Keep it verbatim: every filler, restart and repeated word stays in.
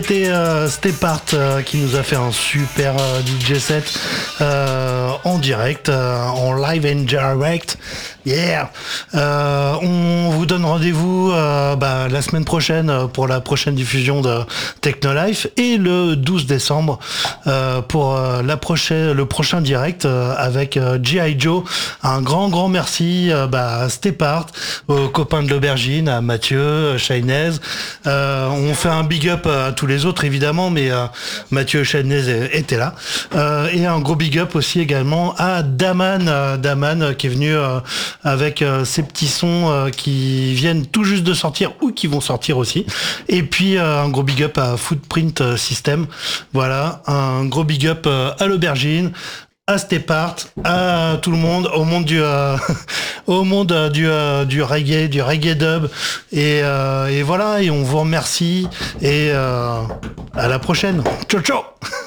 C'était euh, Stepart euh, qui nous a fait un super euh, D J set euh, en direct, euh, en live and direct. Yeah. Euh, on vous donne rendez-vous euh, bah, la semaine prochaine pour la prochaine diffusion de Technolife et le douze décembre euh, pour euh, la prochaine, le prochain direct euh, avec euh, G I. Joe. Un grand grand merci euh, bah, à Stepart, aux copains de l'aubergine, à Mathieu, Chaynez. Euh, on fait un big up à tous les autres évidemment, mais euh, Mathieu Chaynez était là. Euh, et un gros big up aussi également à Daman, euh, Daman euh, qui est venu euh, avec euh, ces petits sons euh, qui viennent tout juste de sortir ou qui vont sortir aussi. Et puis euh, un gros big up à Footprint System. Voilà, un gros big up euh, à l'aubergine, à Stepart, à tout le monde, au monde du euh, au monde euh, du euh, du reggae, du reggae dub et euh, et voilà, et on vous remercie et euh, à la prochaine. Ciao ciao.